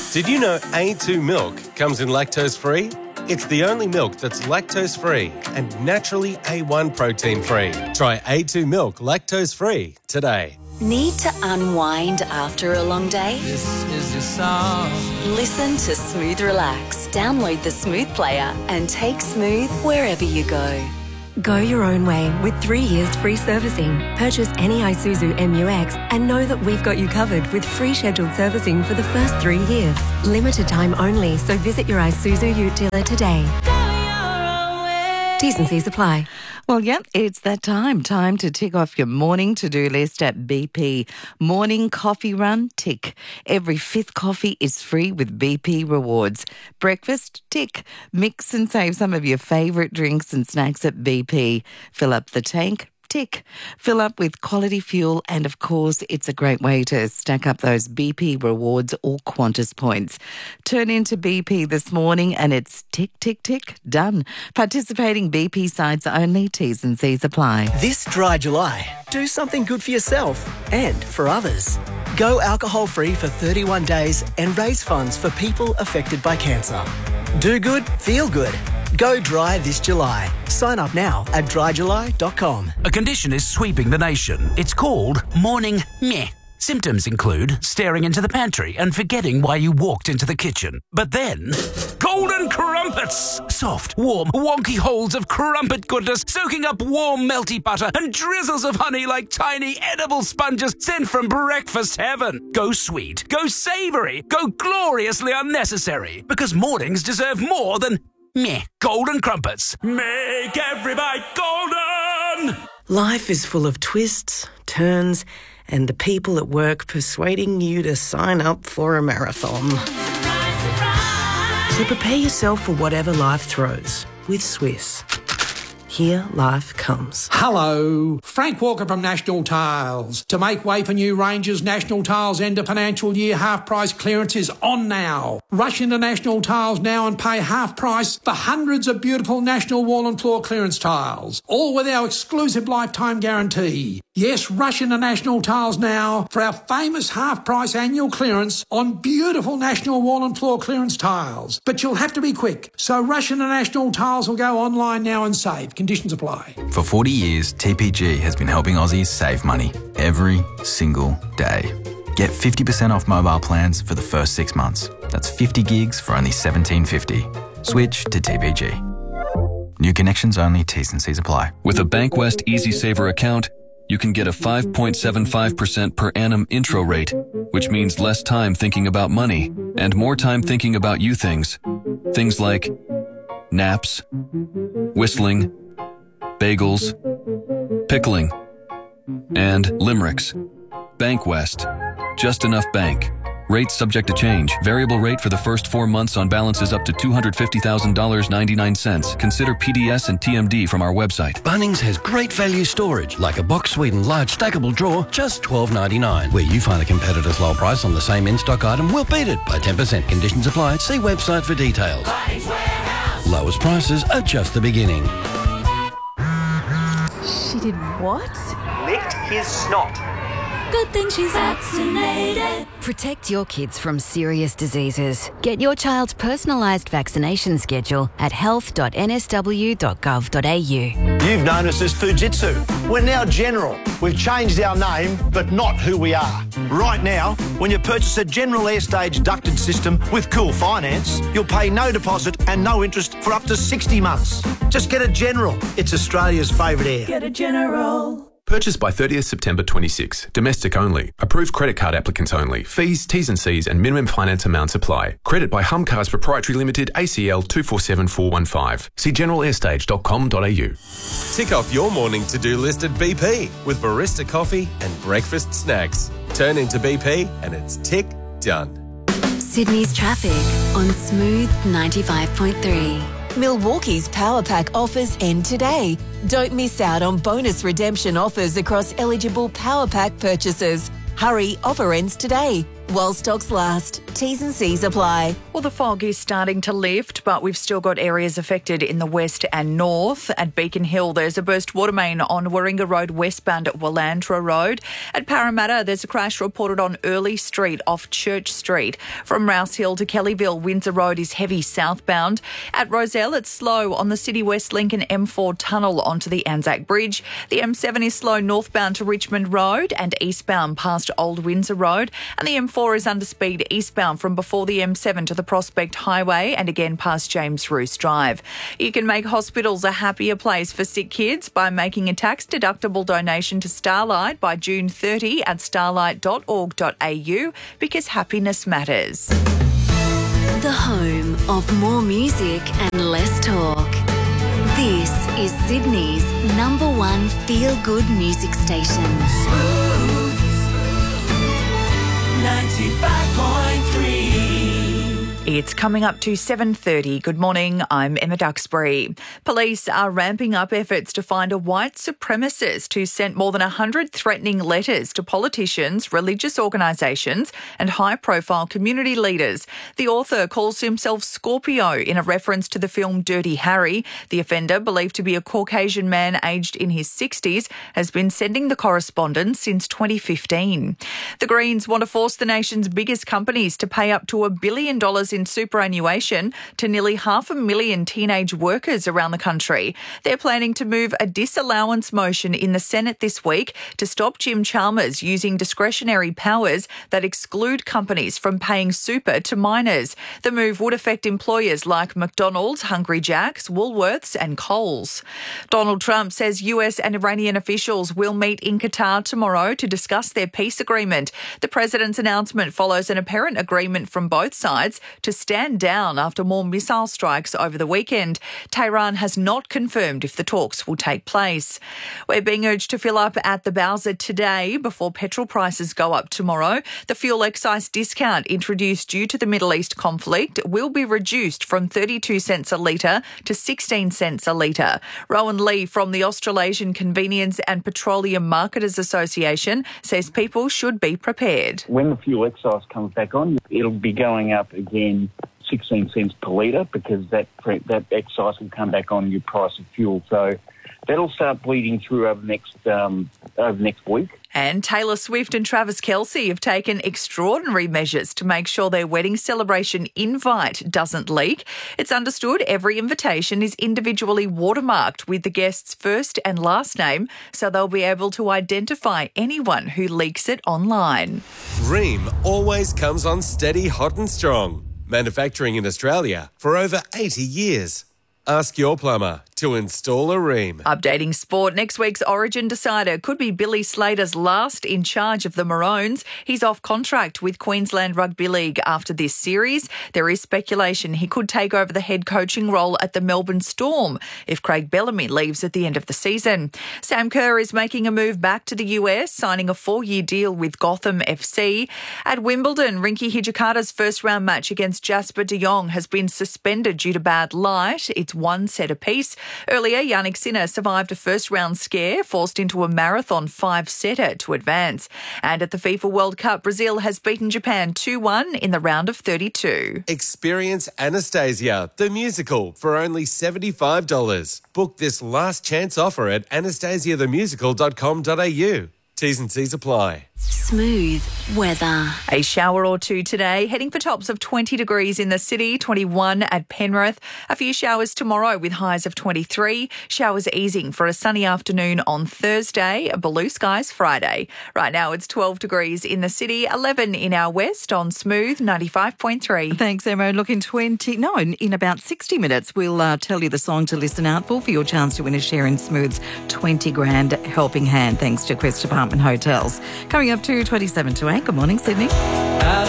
Did you know A2 milk comes in lactose-free? It's the only milk that's lactose-free and naturally A1 protein-free. Try A2 milk lactose-free today. Need to unwind after a long day? This is your song. Listen to Smooth Relax. Download the Smooth player and take Smooth wherever you go. Go your own way with 3 years free servicing. Purchase any Isuzu MU-X and know that we've got you covered with free scheduled servicing for the first 3 years. Limited time only, so visit your Isuzu Ute dealer today. T's and C's apply. Well, yep, it's that time to tick off your morning to-do list at BP. Morning coffee run, tick. Every 5th coffee is free with BP Rewards. Breakfast, tick. Mix and save some of your favourite drinks and snacks at BP. Fill up the tank, tick. Fill up with quality fuel, and of course, it's a great way to stack up those BP Rewards or Qantas points. Turn into BP this morning and it's tick, tick, tick, done. Participating BP sites only, T's and C's apply. This dry July, do something good for yourself and for others. Go alcohol-free for 31 days and raise funds for people affected by cancer. Do good, feel good. Go dry this July. Sign up now at dryjuly.com. A condition is sweeping the nation. It's called morning meh. Symptoms include staring into the pantry and forgetting why you walked into the kitchen. But then, golden crumpets! Soft, warm, wonky holes of crumpet goodness soaking up warm, melty butter and drizzles of honey like tiny edible sponges sent from breakfast heaven. Go sweet, go savoury, go gloriously unnecessary. Because mornings deserve more than meh. Golden crumpets. Make every bite golden! Life is full of twists, turns, and the people at work persuading you to sign up for a marathon. So prepare yourself for whatever life throws with Swiss. Here life comes. Hello, Frank Walker from National Tiles. To make way for new ranges, National Tiles end of financial year half price clearance is on now. Rush into National Tiles now and pay half price for hundreds of beautiful National wall and floor clearance tiles, all with our exclusive lifetime guarantee. Yes, rush into National Tiles now for our famous half price annual clearance on beautiful National wall and floor clearance tiles. But you'll have to be quick, so rush into National Tiles or go online now and save. Conditions apply. For 40 years, TPG has been helping Aussies save money every single day. Get 50% off mobile plans for the first 6 months. That's 50 gigs for only $17.50. Switch to TPG. New connections only, T's and C's apply. With a Bankwest EasySaver account, you can get a 5.75% per annum intro rate, which means less time thinking about money and more time thinking about you things. Things like naps, whistling, bagels, pickling, and limericks. Bankwest. Just enough bank. Rates subject to change. Variable rate for the first 4 months on balances up to $250,000.99. Consider PDS and TMD from our website. Bunnings has great value storage, like a Box Sweden large stackable drawer, just $12.99. Where you find a competitor's low price on the same in-stock item, we'll beat it by 10%. Conditions apply. See website for details. Lowest prices are just the beginning. She did what? Licked his snot. Good thing she's vaccinated. Protect your kids from serious diseases. Get your child's personalised vaccination schedule at health.nsw.gov.au. You've known us as Fujitsu. We're now General. We've changed our name, but not who we are. Right now, when you purchase a General Airstage ducted system with Cool Finance, you'll pay no deposit and no interest for up to 60 months. Just get a General. It's Australia's favourite air. Get a General. Purchase by 30th September 26. Domestic only. Approved credit card applicants only. Fees, T's and C's and minimum finance amounts apply. Credit by Humcars Proprietary Limited, ACL 247415. See generalairstage.com.au. Tick off your morning to-do list at BP with barista coffee and breakfast snacks. Turn into BP and it's tick done. Sydney's traffic on Smooth 95.3. Milwaukee's Power Pack offers end today. Don't miss out on bonus redemption offers across eligible Power Pack purchases. Hurry, offer ends today. while stocks last. T's and C's apply. Well, the fog is starting to lift, but we've still got areas affected in the west and north. At Beacon Hill, there's a burst water main on Warringah Road westbound at Willandra Road. At Parramatta, there's a crash reported on Early Street off Church Street. From Rouse Hill to Kellyville, Windsor Road is heavy southbound. At Rozelle, it's slow on the City West Link and M4 tunnel onto the Anzac Bridge. The M7 is slow northbound to Richmond Road and eastbound past Old Windsor Road. And the M4 is under speed eastbound from before the M7 to the Prospect Highway and again past James Roos Drive. You can make hospitals a happier place for sick kids by making a tax-deductible donation to Starlight by June 30 at starlight.org.au, because happiness matters. The home of more music and less talk. This is Sydney's #1 feel-good music station. 95.3. It's coming up to 7:30. Good morning, I'm Emma Duxbury. Police are ramping up efforts to find a white supremacist who sent more than 100 threatening letters to politicians, religious organisations and high-profile community leaders. The author calls himself Scorpio in a reference to the film Dirty Harry. The offender, believed to be a Caucasian man aged in his 60s, has been sending the correspondence since 2015. The Greens want to force the nation's biggest companies to pay up to $1 billion in superannuation to nearly 500,000 teenage workers around the country. They're planning to move a disallowance motion in the Senate this week to stop Jim Chalmers using discretionary powers that exclude companies from paying super to minors. The move would affect employers like McDonald's, Hungry Jack's, Woolworths and Coles. Donald Trump says US and Iranian officials will meet in Qatar tomorrow to discuss their peace agreement. The president's announcement follows an apparent agreement from both sides to stand down after more missile strikes over the weekend. Tehran has not confirmed if the talks will take place. We're being urged to fill up at the Bowser today before petrol prices go up tomorrow. The fuel excise discount introduced due to the Middle East conflict will be reduced from 32 cents a litre to 16 cents a litre. Rowan Lee from the Australasian Convenience and Petroleum Marketers Association says people should be prepared. When the fuel excise comes back on, it'll be going up again 16 cents per litre, because that excise will come back on your price of fuel. So that'll start bleeding through over next week. And Taylor Swift and Travis Kelce have taken extraordinary measures to make sure their wedding celebration invite doesn't leak. It's understood every invitation is individually watermarked with the guest's first and last name, so they'll be able to identify anyone who leaks it online. Ream always comes on steady, hot and strong. Manufacturing in Australia for over 80 years. Ask your plumber to install a Ream. Updating sport, next week's Origin decider could be Billy Slater's last in charge of the Maroons. He's off contract with Queensland Rugby League after this series. There is speculation he could take over the head coaching role at the Melbourne Storm if Craig Bellamy leaves at the end of the season. Sam Kerr is making a move back to the US, signing a 4-year deal with Gotham FC. At Wimbledon, Rinky Hijikata's first-round match against Jasper de Jong has been suspended due to bad light. It's 1 set apiece. Earlier, Yannick Sinner survived a first-round scare, forced into a marathon 5-setter to advance. And at the FIFA World Cup, Brazil has beaten Japan 2-1 in the round of 32. Experience Anastasia, the musical, for only $75. Book this last chance offer at anastasiathemusical.com.au. T's and C's apply. Smooth weather. A shower or two today, heading for tops of 20 degrees in the city, 21 at Penrith. A few showers tomorrow with highs of 23. Showers easing for a sunny afternoon on Thursday, blue skies Friday. Right now it's 12 degrees in the city, 11 in our west on Smooth 95.3. Thanks, Emma. Look, in about 60 minutes, we'll tell you the song to listen out for your chance to win a share in Smooth's 20 grand helping hand, thanks to Quest Apartment Hotels. Coming up to 27 to 8. Good morning, Sydney.